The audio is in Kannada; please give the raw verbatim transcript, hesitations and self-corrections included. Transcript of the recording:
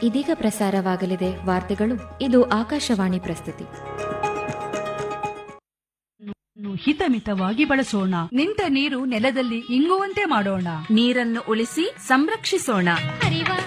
ಇದೀಗ ಪ್ರಸಾರವಾಗಲಿದೆ ವಾರ್ತೆಗಳು. ಇದು ಆಕಾಶವಾಣಿ ಪ್ರಸ್ತುತಿ. ಹಿತಮಿತವಾಗಿ ಬಳಸೋಣ. ನಿಂತ ನೀರು ನೆಲದಲ್ಲಿ ಇಂಗುವಂತೆ ಮಾಡೋಣ. ನೀರನ್ನು ಉಳಿಸಿ ಸಂರಕ್ಷಿಸೋಣ.